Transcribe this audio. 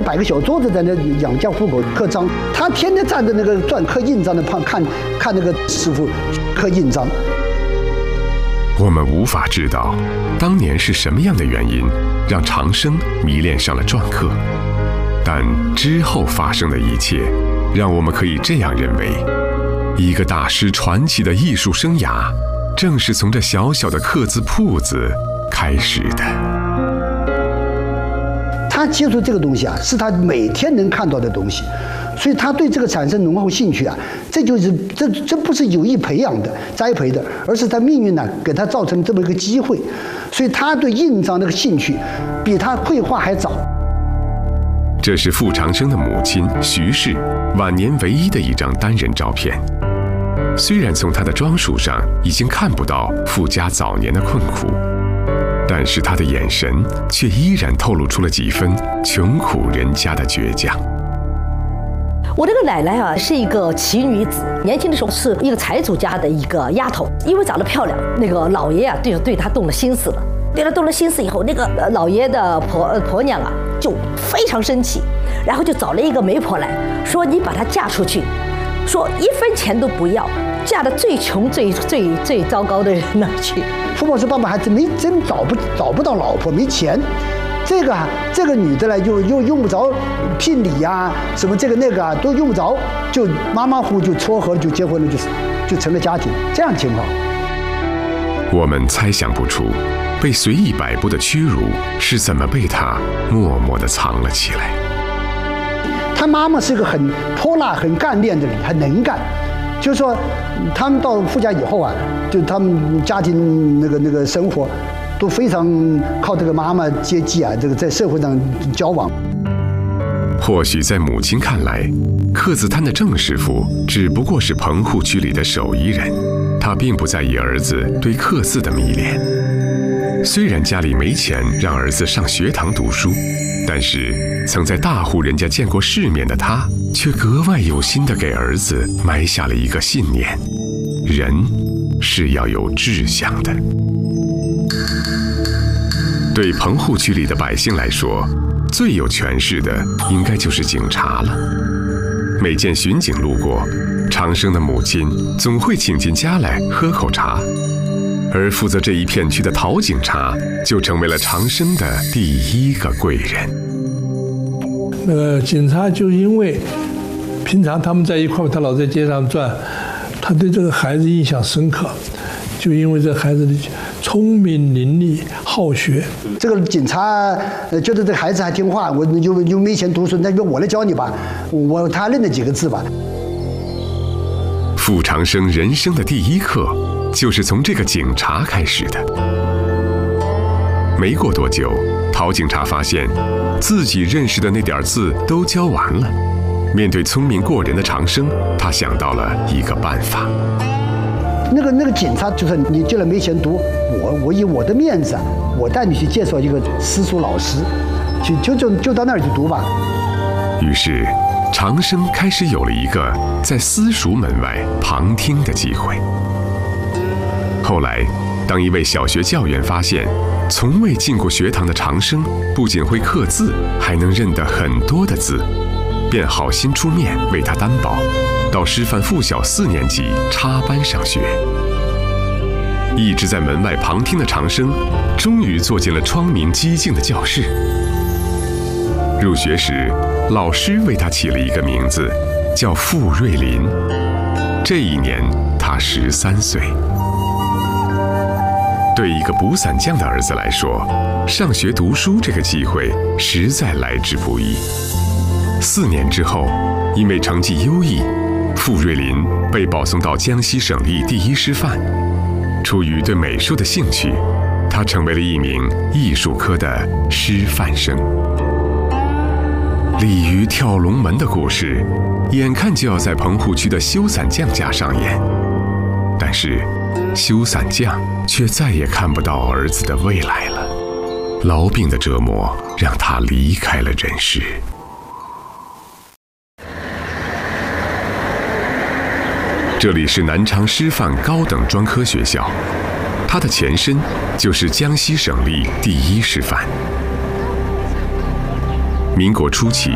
摆个小桌子在那养家糊口刻章，他天天站在那个篆刻印章的旁看那个师傅刻印章。 我们无法知道当年是什么样的原因让长生迷恋上了篆刻，但之后发生的一切让我们可以这样认为，一个大师传奇的艺术生涯正是从这小小的刻字铺子开始的。 他接触这个东西啊，是他每天能看到的东西，所以他对这个产生浓厚兴趣啊，这不是有意培养的、栽培的，而是他命运呢给他造成这么一个机会，所以他对印章那个兴趣比他绘画还早。 这是傅长生的母亲徐氏晚年唯一的一张单人照片。虽然从他的装束上已经看不到傅家早年的困苦，但是他的眼神却依然透露出了几分穷苦人家的倔强。 我这个奶奶啊，是一个奇女子，年轻的时候是一个财主家的一个丫头，因为长得漂亮，那个老爷啊对她动了心思了。对她动了心思以后，那个老爷的婆娘啊就非常生气，然后就找了一个媒婆来说：“你把她嫁出去，说1分钱都不要，嫁到最穷最糟糕的人那儿去。” 傅抱石爸爸还真找不到老婆，没钱。这个女的呢，又用不着聘礼啊，什么这个那个啊都用不着，就马马虎虎就撮合了，就结婚了，就成了家庭，这样情况。 我们猜想不出，被随意摆布的屈辱是怎么被他默默地藏了起来。 他妈妈是个很泼辣、很干练的人，很能干。就是说，他们到傅家以后啊，就他们家庭那个生活，都非常靠这个妈妈接济啊，这个在社会上交往。 或许在母亲看来，刻字摊的郑师傅只不过是棚户区里的手艺人，他并不在意儿子对刻字的迷恋。虽然家里没钱让儿子上学堂读书，但是曾在大户人家见过世面的他，却格外有心地给儿子埋下了一个信念：人是要有志向的。对棚户区里的百姓来说，最有权势的应该就是警察了。每见巡警路过，长生的母亲总会请进家来喝口茶，而负责这一片区的陶警察就成为了长生的第一个贵人。 那个警察就因为平常他们在一块，他老在街上转，他对这个孩子印象深刻，就因为这孩子的聪明伶俐、好学。 这个警察觉得这孩子还听话，我又没钱读书，那就我来教你吧，他认得几个字吧。 傅长生人生的第一课就是从这个警察开始的。没过多久，陶警察发现自己认识的那点字都教完了。面对聪明过人的长生，他想到了一个办法。 那个警察就说：“你既然没钱读，我以我的面子，我带你去介绍一个私塾老师，就到那儿去读吧。” 于是，长生开始有了一个在私塾门外旁听的机会。后来，当一位小学教员发现从未进过学堂的长生不仅会刻字，还能认得很多的字，便好心出面为他担保，到师范附小4年级插班上学。一直在门外旁听的长生，终于坐进了窗明几净的教室。入学时，老师为他起了一个名字，叫傅瑞林。这一年，他13岁。对一个补伞匠的儿子来说，上学读书这个机会实在来之不易。4年之后，因为成绩优异，傅瑞林被保送到江西省立第1师范。出于对美术的兴趣，他成为了一名艺术科的师范生。鲤鱼跳龙门的故事，眼看就要在棚户区的修伞匠家上演，但是修伞匠却再也看不到儿子的未来了。痨病的折磨让他离开了人世。这里是南昌师范高等专科学校，它的前身就是江西省立第1师范。民国初期，